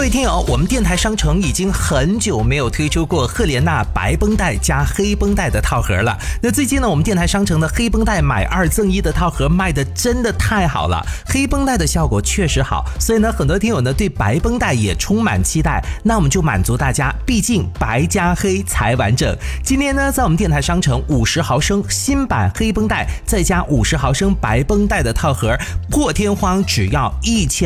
位听友，我们电台商城已经很久没有推出过赫莲娜白绷带加黑绷带的套盒了。那最近呢，我们电台商城的黑绷带买2赠1的套盒卖的真的太好了，黑绷带的效果确实好，所以呢，很多听友呢对白绷带也充满期待。那我们就满足大家，毕竟白加黑才完整。今天呢，在我们电台商城50毫升新版黑绷带再加50毫升白绷带的套盒，破天荒只要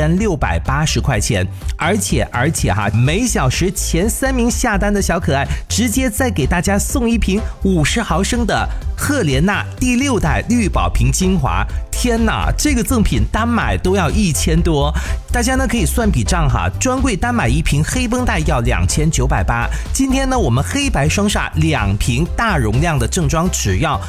1680块钱。而且哈，每小时前3名下单的小可爱，直接再给大家送一瓶50毫升的赫莲娜第6代绿宝瓶精华。天哪，这个赠品单买都要1000多，大家呢可以算笔账哈，专柜单买一瓶黑绷带要2980，今天呢我们黑白双煞2瓶大容量的正装只要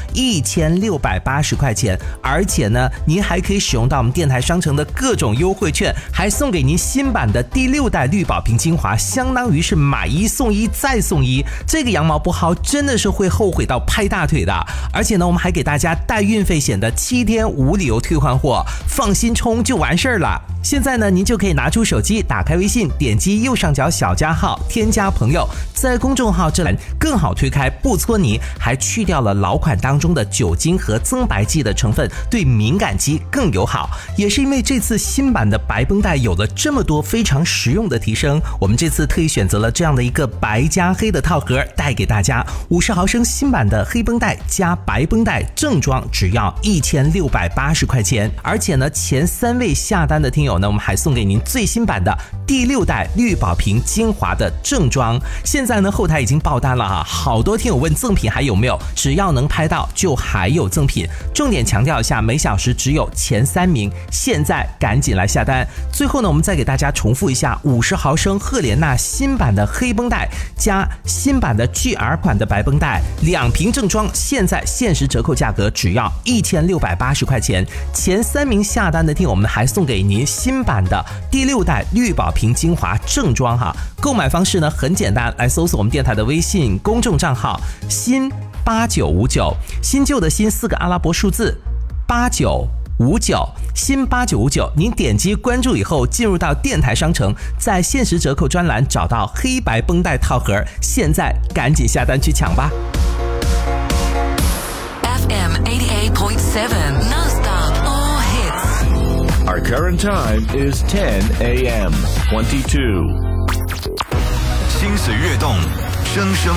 1680块钱，而且呢您还可以使用到我们电台商城的各种优惠券，还送给您新版的第6代绿宝瓶精华，相当于是买1送1再送1，这个羊毛不薅真的是会后悔到拍大腿的。而且呢我们还给大家带运费险的7天无理由退换货，放心冲就完事儿了。现在呢您就可以拿出手机，打开微信，点击右上角小加号，添加朋友，在公众号这栏更好推开，不搓泥，还去掉了老款当中的酒精和增白剂的成分，对敏感肌更友好。也是因为这次新版的白绷带有了这么多非常实用的提升，我们这次特意选择了这样的一个白加黑的套盒带给大家，50毫升新版的黑绷带加白绷带正装只要1680块钱。而且呢前3位下单的听友呢，我们还送给您最新版的第6代绿宝瓶精华的正装。现在呢后台已经爆单了哈，好多听友问赠品还有没有，只要能拍到就还有赠品。重点强调一下，每小时只有前3名，现在赶紧来下单。最后呢我们再给大家重复一下，50毫升赫莲娜新版的黑绷带加新版的 GR 款的白绷带2瓶正装，现在限时折扣价格只要1680块钱。前3名下单的听友们还送给您新版的第6代绿宝瓶精华正装哈。购买方式呢很简单，来搜索我们电台的微信公众账号新8959，新旧的新4个阿拉伯数字8959，新8959，您点击关注以后进入到电台商城，在限时折扣专栏找到黑白绷带套盒，现在赶紧下单去抢吧。 FM 88.7 non-stop all hits. Our current time is 10 a.m. 22. 心随跃动，声声